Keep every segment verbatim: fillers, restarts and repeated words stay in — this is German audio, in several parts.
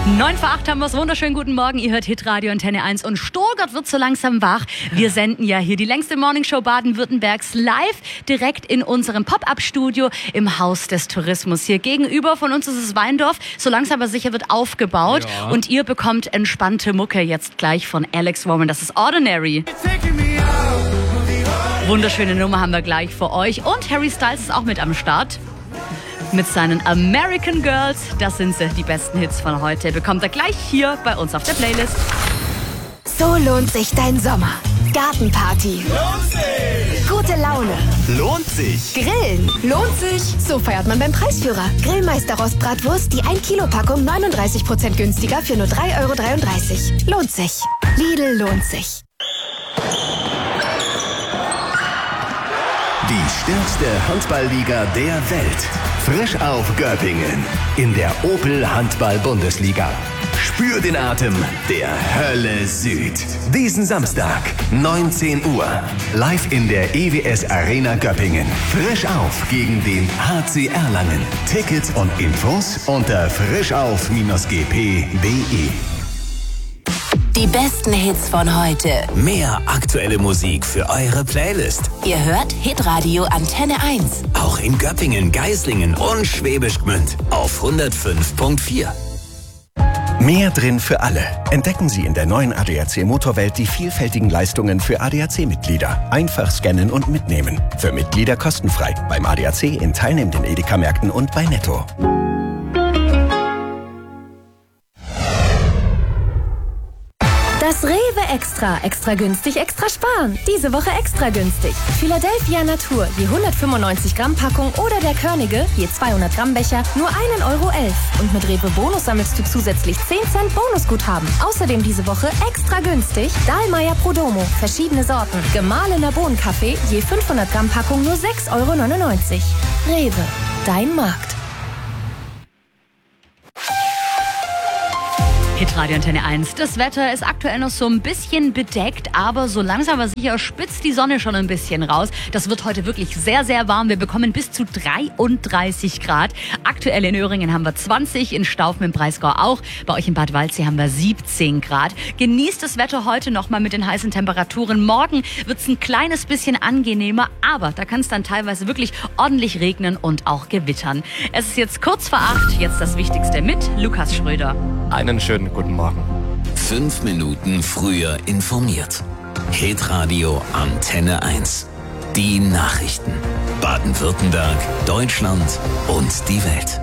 neun vor acht haben wir es. Wunderschönen guten Morgen. Ihr hört Hitradio Antenne eins und Stuttgart wird so langsam wach. Wir senden ja hier die längste Morningshow Baden-Württembergs live direkt in unserem Pop-Up-Studio im Haus des Tourismus. Hier gegenüber von uns ist es Weindorf. So langsam aber sicher wird aufgebaut. Ja. Und ihr bekommt entspannte Mucke jetzt gleich von Alex Warren. Das ist Ordinary. Wunderschöne Nummer haben wir gleich für euch. Und Harry Styles ist auch mit am Start. Mit seinen American Girls, das sind sie, die besten Hits von heute, bekommt er gleich hier bei uns auf der Playlist. So lohnt sich dein Sommer. Gartenparty. Lohnt sich. Gute Laune. Lohnt sich. Grillen. Lohnt sich. So feiert man beim Preisführer. Grillmeister Rostbratwurst, die ein Kilo Packung neununddreißig Prozent günstiger für nur drei Euro dreiunddreißig. Lohnt sich. Lidl lohnt sich. Die stärkste Handballliga der Welt. Frisch auf Göppingen in der Opel Handball-Bundesliga. Spür den Atem der Hölle Süd. Diesen Samstag, neunzehn Uhr, live in der E W S Arena Göppingen. Frisch auf gegen den H C Erlangen. Tickets und Infos unter frischauf Bindestrich g p punkt d e. Die besten Hits von heute. Mehr aktuelle Musik für eure Playlist. Ihr hört Hitradio Antenne eins. Auch in Göppingen, Geislingen und Schwäbisch Gmünd auf hundertfünf Komma vier. Mehr drin für alle. Entdecken Sie in der neuen A D A C Motorwelt die vielfältigen Leistungen für A D A C-Mitglieder. Einfach scannen und mitnehmen. Für Mitglieder kostenfrei. Beim A D A C in teilnehmenden Edeka-Märkten und bei Netto. Das Rewe Extra. Extra günstig, extra sparen. Diese Woche extra günstig. Philadelphia Natur, je hundertfünfundneunzig Gramm Packung oder der Körnige, je zweihundert Gramm Becher, nur ein Euro elf. Und mit Rewe Bonus sammelst du zusätzlich zehn Cent Bonusguthaben. Außerdem diese Woche extra günstig Dahlmeier Prodomo, verschiedene Sorten. Gemahlener Bohnenkaffee, je fünfhundert Gramm Packung nur sechs Euro neunundneunzig. Rewe, dein Markt. Hitradio Antenne eins. Das Wetter ist aktuell noch so ein bisschen bedeckt, aber so langsam aber sicher spitzt die Sonne schon ein bisschen raus. Das wird heute wirklich sehr, sehr warm. Wir bekommen bis zu dreiunddreißig Grad. Aktuell in Öhringen haben wir zwanzig, in Staufen im Breisgau auch. Bei euch in Bad Waldsee haben wir siebzehn Grad. Genießt das Wetter heute nochmal mit den heißen Temperaturen. Morgen wird es ein kleines bisschen angenehmer, aber da kann es dann teilweise wirklich ordentlich regnen und auch gewittern. Es ist jetzt kurz vor acht. Jetzt das Wichtigste mit Lukas Schröder. Einen schönen guten Morgen. Fünf Minuten früher informiert. Hitradio Antenne eins. Die Nachrichten. Baden-Württemberg, Deutschland und die Welt.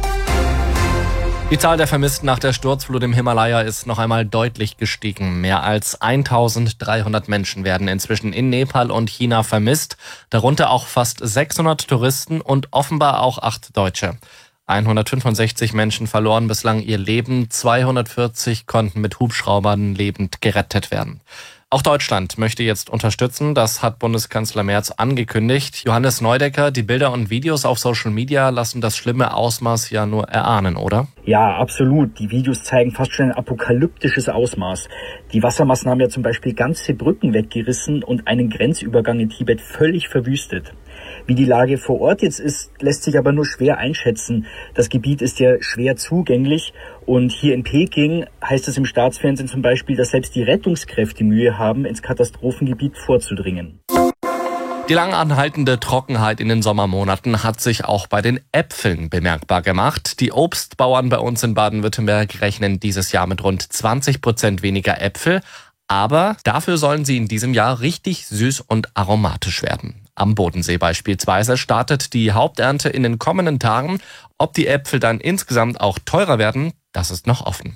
Die Zahl der Vermissten nach der Sturzflut im Himalaya ist noch einmal deutlich gestiegen. Mehr als eintausenddreihundert Menschen werden inzwischen in Nepal und China vermisst, darunter auch fast sechshundert Touristen und offenbar auch acht Deutsche. hundertfünfundsechzig Menschen verloren bislang ihr Leben, zweihundertvierzig konnten mit Hubschraubern lebend gerettet werden. Auch Deutschland möchte jetzt unterstützen, das hat Bundeskanzler Merz angekündigt. Johannes Neudecker, die Bilder und Videos auf Social Media lassen das schlimme Ausmaß ja nur erahnen, oder? Ja, absolut. Die Videos zeigen fast schon ein apokalyptisches Ausmaß. Die Wassermassen haben ja zum Beispiel ganze Brücken weggerissen und einen Grenzübergang in Tibet völlig verwüstet. Wie die Lage vor Ort jetzt ist, lässt sich aber nur schwer einschätzen. Das Gebiet ist ja schwer zugänglich und hier in Peking heißt es im Staatsfernsehen zum Beispiel, dass selbst die Rettungskräfte Mühe haben, ins Katastrophengebiet vorzudringen. Die lang anhaltende Trockenheit in den Sommermonaten hat sich auch bei den Äpfeln bemerkbar gemacht. Die Obstbauern bei uns in Baden-Württemberg rechnen dieses Jahr mit rund zwanzig Prozent weniger Äpfel. Aber dafür sollen sie in diesem Jahr richtig süß und aromatisch werden. Am Bodensee beispielsweise startet die Haupternte in den kommenden Tagen. Ob die Äpfel dann insgesamt auch teurer werden, das ist noch offen.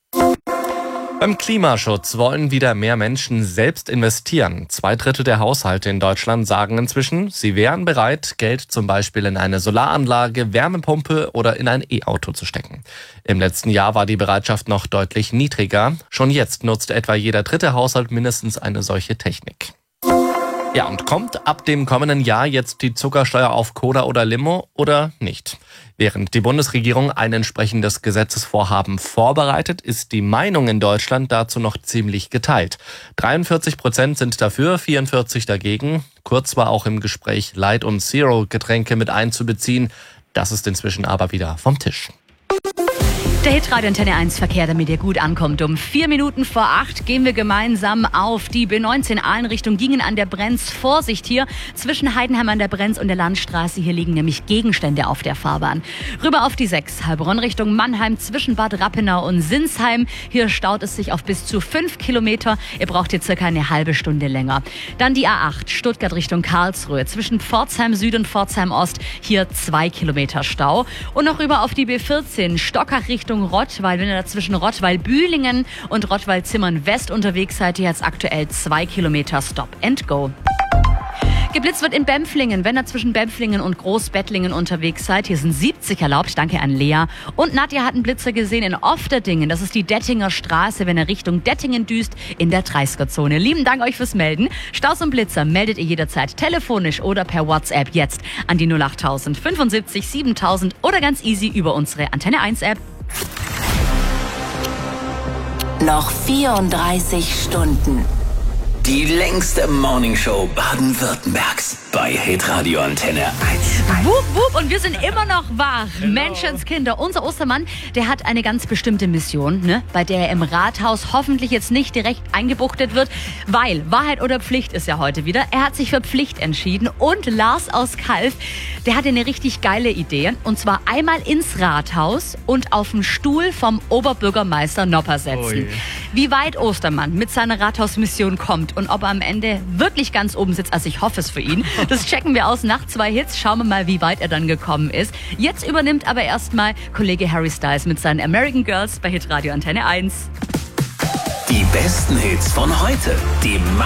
Beim Klimaschutz wollen wieder mehr Menschen selbst investieren. Zwei Drittel der Haushalte in Deutschland sagen inzwischen, sie wären bereit, Geld zum Beispiel in eine Solaranlage, Wärmepumpe oder in ein E-Auto zu stecken. Im letzten Jahr war die Bereitschaft noch deutlich niedriger. Schon jetzt nutzt etwa jeder dritte Haushalt mindestens eine solche Technik. Ja, und kommt ab dem kommenden Jahr jetzt die Zuckersteuer auf Cola oder Limo oder nicht? Während die Bundesregierung ein entsprechendes Gesetzesvorhaben vorbereitet, ist die Meinung in Deutschland dazu noch ziemlich geteilt. dreiundvierzig Prozent sind dafür, vierundvierzig dagegen. Kurz war auch im Gespräch Light- und Zero-Getränke mit einzubeziehen. Das ist inzwischen aber wieder vom Tisch. Der Hitradio Antenne eins Verkehr, damit ihr gut ankommt. Um vier Minuten vor acht gehen wir gemeinsam auf die B neunzehn Ahlen-Richtung Gingen an der Brenz. Vorsicht hier zwischen Heidenheim an der Brenz und der Landstraße. Hier liegen nämlich Gegenstände auf der Fahrbahn. Rüber auf die sechs, Heilbronn Richtung Mannheim zwischen Bad Rappenau und Sinsheim. Hier staut es sich auf bis zu fünf Kilometer. Ihr braucht hier circa eine halbe Stunde länger. Dann die A acht, Stuttgart Richtung Karlsruhe zwischen Pforzheim Süd und Pforzheim Ost. Hier zwei Kilometer Stau. Und noch rüber auf die B vierzehn, Stockach Richtung Rottweil, wenn ihr da zwischen Rottweil-Bühlingen und Rottweil-Zimmern-West unterwegs seid, ihr jetzt aktuell zwei Kilometer Stop and Go. Geblitzt wird in Bempflingen, wenn ihr zwischen Bempflingen und Großbettlingen unterwegs seid. Hier sind siebzig erlaubt, danke an Lea. Und Nadja hat einen Blitzer gesehen in Ofterdingen, das ist die Dettinger Straße, wenn ihr Richtung Dettingen düst, in der dreißiger-Zone. Lieben Dank euch fürs Melden. Staus und Blitzer meldet ihr jederzeit telefonisch oder per WhatsApp jetzt an die null achttausend fünfundsiebzig siebentausend oder ganz easy über unsere Antenne eins App. Noch vierunddreißig Stunden. Die längste Morningshow Baden-Württembergs bei Hitradio Antenne eins. Wup, wup, und wir sind immer noch wach. Genau. Menschenskinder, unser Ostermann, der hat eine ganz bestimmte Mission, ne, bei der er im Rathaus hoffentlich jetzt nicht direkt eingebuchtet wird, weil Wahrheit oder Pflicht ist ja heute wieder. Er hat sich für Pflicht entschieden und Lars aus Kalf, der hatte eine richtig geile Idee, und zwar einmal ins Rathaus und auf den Stuhl vom Oberbürgermeister Nopper setzen. Ui. Wie weit Ostermann mit seiner Rathausmission kommt und ob er am Ende wirklich ganz oben sitzt, also ich hoffe es für ihn, das checken wir aus nach zwei Hits. Schauen wir mal, wie weit er dann gekommen ist. Jetzt übernimmt aber erstmal Kollege Harry Styles mit seinen American Girls bei Hitradio Antenne eins. Die besten Hits von heute, die